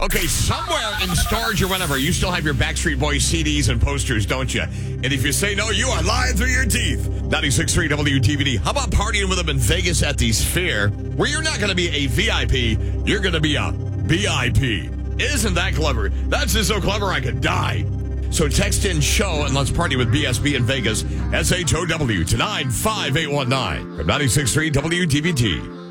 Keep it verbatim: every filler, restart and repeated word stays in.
Okay, somewhere in storage or whatever, you still have your Backstreet Boys C Ds and posters, don't you? And if you say no, you are lying through your teeth. ninety-six point three W T V D. How about partying with them in Vegas at the Sphere, where you're not going to be a V I P, you're going to be a B I P. Isn't that clever? That's just so clever I could die. So text in show and let's party with B S B in Vegas, S H O W, to nine five eight one nine from ninety-six point three W T V T.